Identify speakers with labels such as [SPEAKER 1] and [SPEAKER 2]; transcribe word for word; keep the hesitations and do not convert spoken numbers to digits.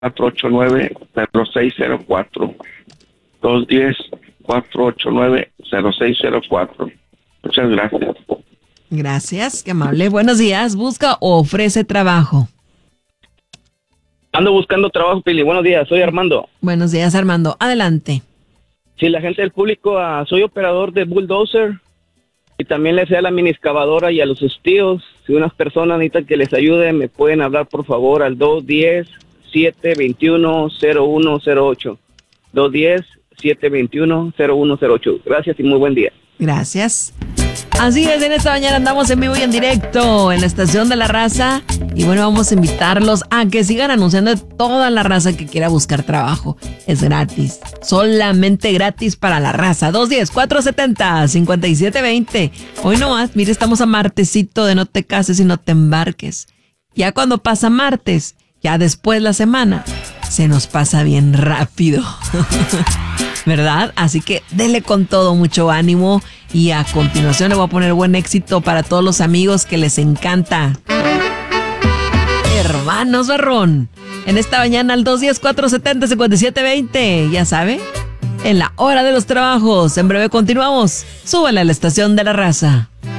[SPEAKER 1] cuatro ocho nueve, cero seis cero cuatro. dos uno cero, cuatro ocho nueve, cero seis cero cuatro. Muchas gracias.
[SPEAKER 2] Gracias, qué amable. Buenos días. ¿Busca o ofrece trabajo?
[SPEAKER 3] Ando buscando trabajo, Pili. Buenos días, soy Armando.
[SPEAKER 2] Buenos días, Armando. Adelante.
[SPEAKER 3] Sí, la gente del público, uh, soy operador de bulldozer y también le sé a la mini excavadora y a los estíos. Si unas personas necesitan que les ayude, me pueden hablar por favor al dos uno cero, siete dos uno, cero uno cero ocho. dos uno cero, siete dos uno, cero uno cero ocho. Gracias y muy buen día.
[SPEAKER 2] Gracias. Así es, en esta mañana andamos en vivo y en directo en la Estación de la Raza. Y bueno, vamos a invitarlos a que sigan anunciando toda la raza que quiera buscar trabajo. Es gratis, solamente gratis para la raza. dos uno cero, cuatro siete cero, cinco siete dos cero. Hoy nomás, mire, estamos a martesito de no te cases y no te embarques. Ya cuando pasa martes, ya después la semana, se nos pasa bien rápido. ¿Verdad? Así que dele con todo, mucho ánimo. Y a continuación le voy a poner buen éxito para todos los amigos que les encanta. Hermanos Barrón. En esta mañana al dos uno cero, cuatro siete cero, cinco siete dos cero. Ya sabe, en la hora de los trabajos. En breve continuamos. Súbale a la Estación de la Raza.